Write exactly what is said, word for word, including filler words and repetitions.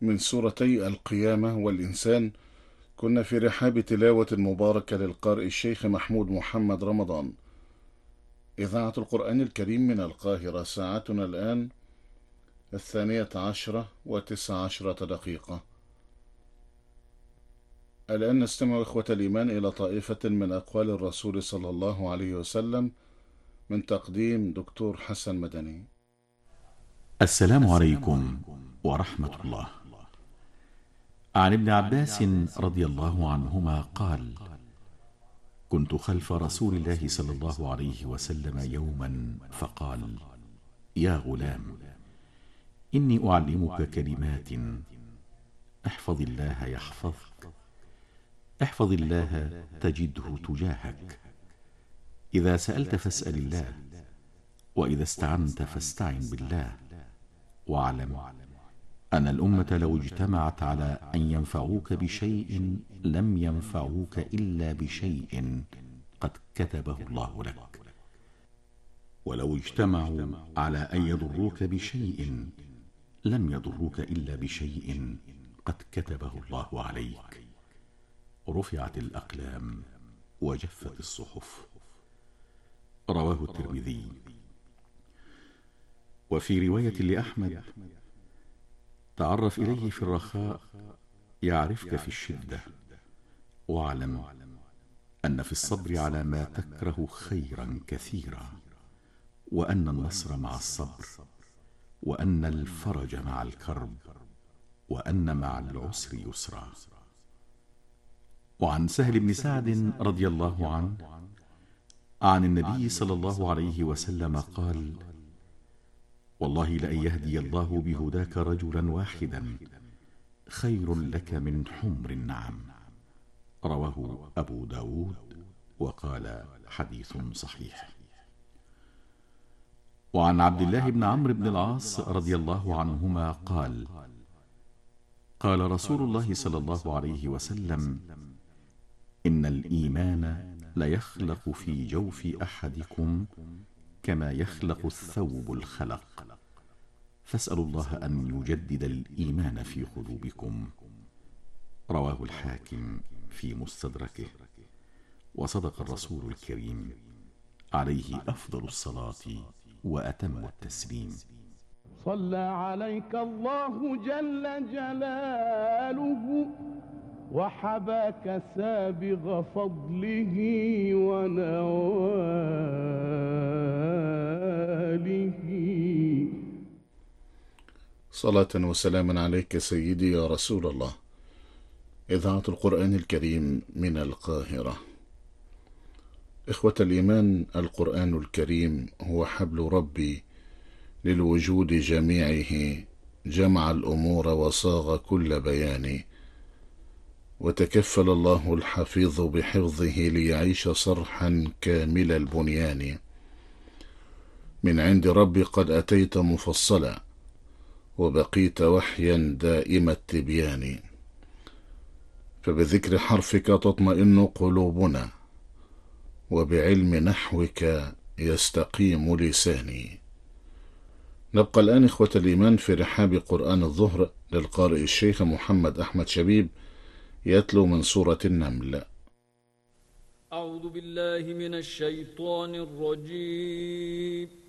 من سورتي القيامة والإنسان. كنا في رحاب تلاوة مباركة للقارئ الشيخ محمود محمد رمضان. إذاعة القرآن الكريم من القاهرة. ساعتنا الآن الثانية عشرة وتسع عشرة دقيقة. الآن نستمع إخوة الإيمان إلى طائفة من أقوال الرسول صلى الله عليه وسلم من تقديم دكتور حسن مدني. السلام عليكم ورحمة الله. عن ابن عباس رضي الله عنهما قال: كنت خلف رسول الله صلى الله عليه وسلم يوما فقال: يا غلام، إني أعلمك كلمات، احفظ الله يحفظك، احفظ الله تجده تجاهك، إذا سألت فاسأل الله، وإذا استعنت فاستعن بالله، واعلم أن الأمة لو اجتمعت على أن ينفعوك بشيء لم ينفعوك إلا بشيء قد كتبه الله لك، ولو اجتمعوا على أن يضروك بشيء لم يضروك إلا بشيء قد كتبه الله عليك. رفعت الأقلام وجفت الصحف. رواه الترمذي. وفي رواية لأحمد: تعرف إليه في الرخاء يعرفك في الشدة، واعلم أن في الصبر على ما تكره خيرا كثيرا، وأن النصر مع الصبر، وأن الفرج مع الكرب، وأن مع العسر يسرا. وعن سهل بن سعد رضي الله عنه عن النبي صلى الله عليه وسلم قال: والله لأن يهدي الله بهداك رجلا واحدا خير لك من حمر النعم. رواه أبو داود وقال: حديث صحيح. وعن عبد الله بن عمرو بن العاص رضي الله عنهما قال: قال رسول الله صلى الله عليه وسلم: إن الإيمان ليخلق في جوف أحدكم كما يخلق الثوب الخلق، فاسألوا الله أن يجدد الإيمان في قلوبكم. رواه الحاكم في مستدركه. وصدق الرسول الكريم عليه أفضل الصلاة وأتم التسليم. صلى عليك الله جل جلاله وحباك سابغ فضله ونواله. صلاة وسلاما عليك سيدي يا رسول الله. إذاعة القرآن الكريم من القاهرة. إخوة الإيمان، القرآن الكريم هو حبل ربي للوجود جميعه، جمع الأمور وصاغ كل بيان، وتكفل الله الحفيظ بحفظه ليعيش صرحا كامل البنيان. من عند ربي قد أتيت مفصلا، وبقيت وحيا دائم التبيان، فبذكر حرفك تطمئن قلوبنا، وبعلم نحوك يستقيم لساني. نبقى الآن إخوة الإيمان في رحاب قرآن الظهر للقارئ الشيخ محمد أحمد شبيب، يتلو من سورة النمل. أعوذ بالله من الشيطان الرجيم.